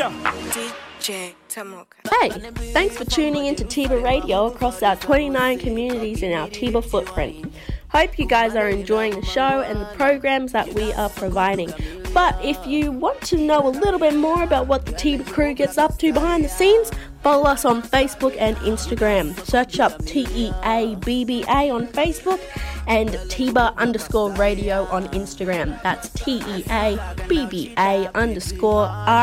DJ Tamoka. Hey, thanks for tuning in to Tiba Radio across our 29 communities in our Tiba footprint. Hope you guys are enjoying the show and the programs that we are providing. But if you want to know a little bit more about what the Tiba crew gets up to behind the scenes, follow us on Facebook and Instagram. Search up TEABBA on Facebook and Tiba_radio on Instagram. That's TEABBA_radio